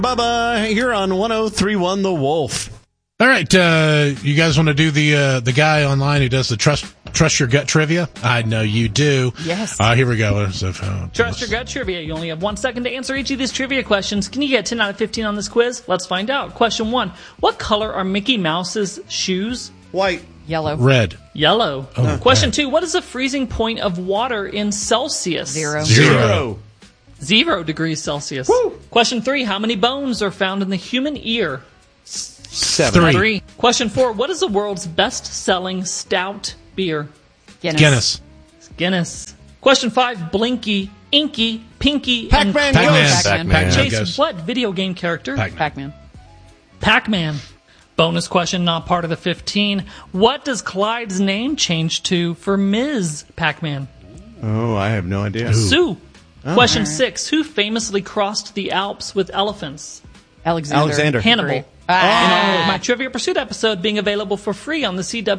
Bubba here on 103.1 The Wolf. All right, you guys want to do the guy online who does the trust your gut trivia? I know you do. Yes. Here we go. Trust your gut trivia. You only have 1 second to answer each of these trivia questions. Can you get 10 out of 15 on this quiz? Let's find out. Question 1. What color are Mickey Mouse's shoes? White. Yellow. Red. Yellow. Oh, Question man. 2. What is the freezing point of water in Celsius? Zero. 0 degrees Celsius. Woo. Question 3. How many bones are found in the human ear? 7. 3. Question 4. What is the world's best-selling stout beer? Guinness. Question 5. Blinky, Inky, Pinky, Pac-Man and Ghost. Pac-Man. Chase Ghost. what video game character? Pac-Man. Pac-Man. Bonus question, not part of the 15. What does Clyde's name change to for Ms. Pac-Man? Oh, I have no idea. Sue. Question 6. Who famously crossed the Alps with elephants? Alexander. Hannibal. Great. In honor of my Trivia Pursuit episode being available for free on the CW